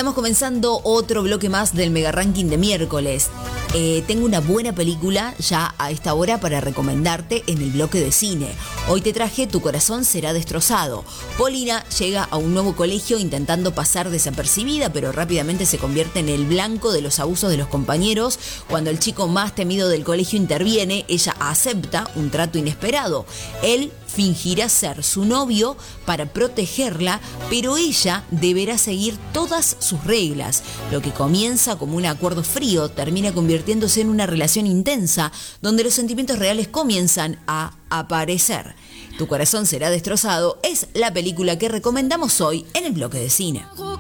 Estamos comenzando otro bloque más del Mega Ranking de miércoles. Tengo una buena película ya a esta hora para recomendarte en el bloque de cine. Hoy te traje Tu corazón será destrozado. Paulina llega a un nuevo colegio intentando pasar desapercibida, pero rápidamente se convierte en el blanco de los abusos de los compañeros. Cuando el chico más temido del colegio interviene, ella acepta un trato inesperado. Él fingirá ser su novio para protegerla, pero ella deberá seguir todas sus reglas. Lo que comienza como un acuerdo frío termina convirtiéndose en una relación intensa, donde los sentimientos reales comienzan a aparecer. Tu corazón será destrozado es la película que recomendamos hoy en el bloque de cine.